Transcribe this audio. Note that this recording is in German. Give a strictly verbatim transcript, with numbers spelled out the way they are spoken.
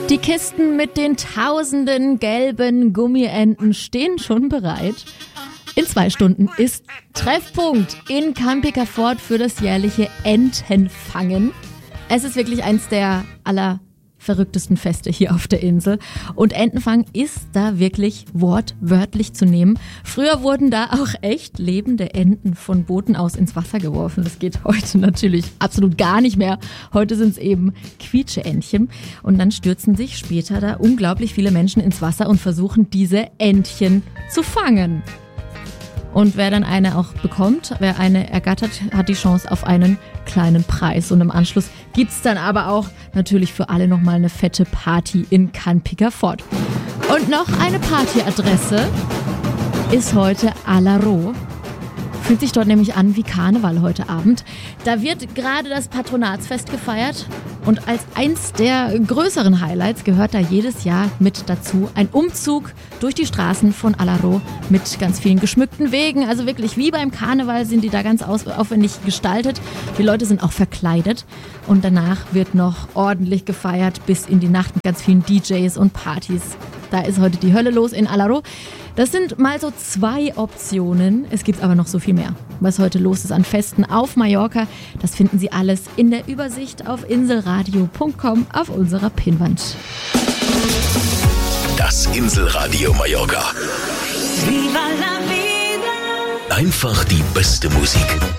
Die Kisten mit den tausenden gelben Gummienten stehen schon bereit. In zwei Stunden ist Treffpunkt in Kamp-Pickerfort für das jährliche Entenfangen. Es ist wirklich eins der allerverrücktesten Feste hier auf der Insel. Und Entenfang ist da wirklich wortwörtlich zu nehmen. Früher wurden da auch echt lebende Enten von Booten aus ins Wasser geworfen. Das geht heute natürlich absolut gar nicht mehr. Heute sind es eben Quietscheentchen. Und dann stürzen sich später da unglaublich viele Menschen ins Wasser und versuchen, diese Entchen zu fangen. Und wer dann eine auch bekommt, wer eine ergattert, hat die Chance auf einen kleinen Preis. Und im Anschluss gibt's dann aber auch natürlich für alle nochmal eine fette Party in Kamp-Pickerfort. Und noch eine Partyadresse ist heute Alaro. Fühlt sich dort nämlich an wie Karneval heute Abend. Da wird gerade das Patronatsfest gefeiert und als eins der größeren Highlights gehört da jedes Jahr mit dazu ein Umzug durch die Straßen von Alaro mit ganz vielen geschmückten Wegen. Also wirklich wie beim Karneval sind die da ganz aufwendig gestaltet. Die Leute sind auch verkleidet und danach wird noch ordentlich gefeiert bis in die Nacht mit ganz vielen D Js und Partys. Da ist heute die Hölle los in Alaro. Das sind mal so zwei Optionen. Es gibt aber noch so viel mehr, was heute los ist an Festen auf Mallorca. Das finden Sie alles in der Übersicht auf inselradio punkt com auf unserer Pinnwand. Das Inselradio Mallorca. Viva la vida. Einfach die beste Musik.